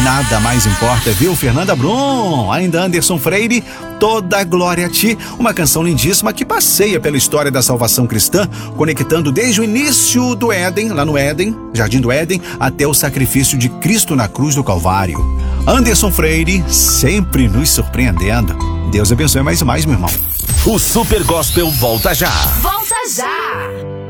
Nada mais importa, viu, Fernanda Brum? Ainda Anderson Freire, Toda Glória a Ti, uma canção lindíssima que passeia pela história da salvação cristã, conectando desde o início do Éden, lá no Éden, Jardim do Éden, até o sacrifício de Cristo na cruz do Calvário. Anderson Freire, sempre nos surpreendendo. Deus abençoe mais e mais, meu irmão. O Super Gospel volta já. Volta já!